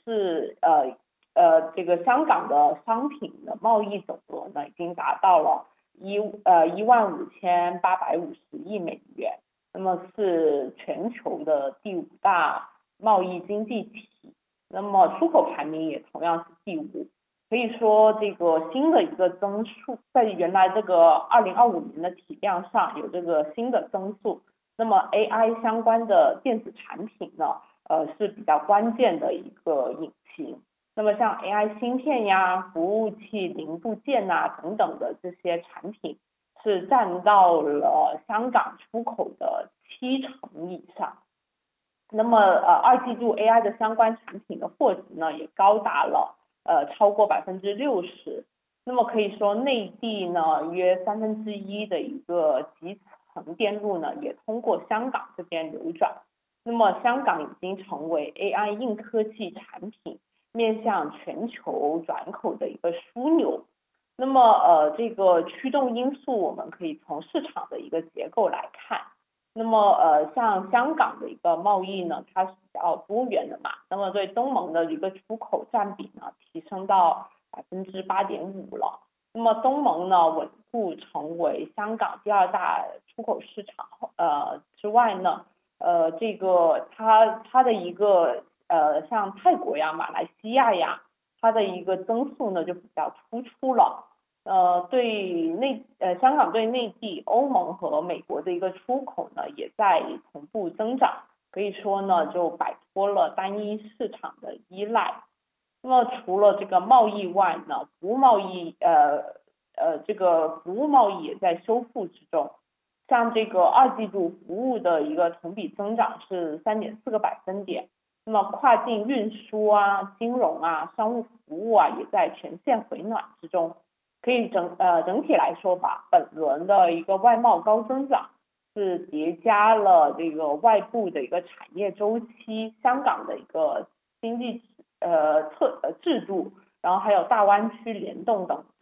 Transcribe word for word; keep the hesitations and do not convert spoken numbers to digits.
是呃呃这个香港的商品的贸易总额呢已经达到了一呃一万五千八百五十亿美元，那么是全球的第五大贸易经济体，那么出口排名也同样是第五。可以说这个新的一个增速，在原来这个二零二五年的体量上有这个新的增速，那么 A I 相关的电子产品呢，呃是比较关键的一个引擎。那么像 A I 芯片呀、服务器零部件呐等等的这些产品，是占到了香港出口的七成以上。那么呃二季度 A I 的相关产品的货值呢，也高达了呃超过百分之六十。那么可以说内地呢约三分之一的一个集成电路呢，也通过香港这边流转。那么香港已经成为 A I 硬科技产品面向全球转口的一个枢纽。那么呃这个驱动因素我们可以从市场的一个结构来看。那么呃像香港的一个贸易呢，它是比较多元的嘛，那么对东盟的一个出口占比呢提升到百分之八点五了。那么东盟呢稳固成为香港第二大出口市场呃之外呢，呃这个它它的一个呃像泰国呀、马来西亚呀，它的一个增速呢就比较突出了。呃，对内呃香港对内地、欧盟和美国的一个出口呢，也在同步增长，可以说呢，就摆脱了单一市场的依赖。那么除了这个贸易外呢，服务贸易呃呃这个服务贸易也在修复之中。像这个二季度服务的一个同比增长是三点四个百分点。那么跨境运输啊、金融啊、商务服务啊，也在全线回暖之中。可以整呃整体来说吧，本轮的一个外贸高增长是叠加了这个外部的一个产业周期、香港的一个经济呃特呃制度，然后还有大湾区联动等